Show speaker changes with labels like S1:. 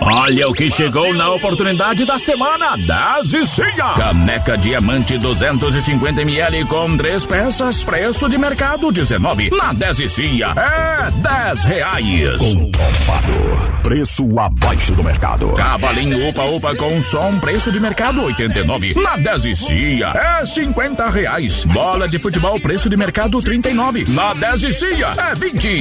S1: Olha o que chegou na oportunidade da semana, 10 e Cia. Caneca Diamante 250ml com 3 peças, preço de mercado 19. Na 10 e Cia é R$10.
S2: Comprovado. Preço abaixo do mercado.
S1: Cavalinho Upa Upa com som, preço de mercado 89. Na 10 e Cia é R$50. Bola de futebol, preço de mercado 39. Na 10 e Cia é 20.